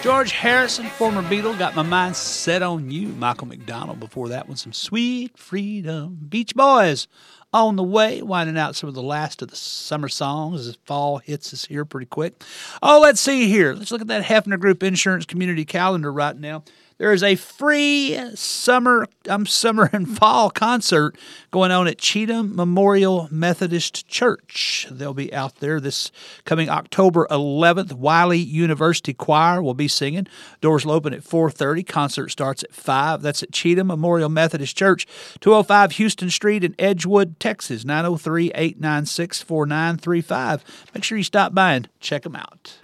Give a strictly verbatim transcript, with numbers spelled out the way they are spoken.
George Harrison, former Beatle, Got My Mind Set on You. Michael McDonald before that one, some Sweet Freedom. Beach Boys on the way, winding out some of the last of the summer songs as fall hits us here pretty quick. Oh, let's see here. Let's look at that Hefner Group Insurance Community Calendar right now. There is a free summer, um, summer and fall concert going on at Cheatham Memorial Methodist Church. They'll be out there this coming October eleventh. Wiley University Choir will be singing. Doors will open at four thirty. Concert starts at five. That's at Cheatham Memorial Methodist Church, two oh five Houston Street in Edgewood, Texas, nine oh three, eight nine six, four nine three five. Make sure you stop by and check them out.